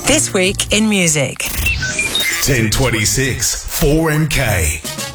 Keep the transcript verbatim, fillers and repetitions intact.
This week in music. ten twenty-six four M K.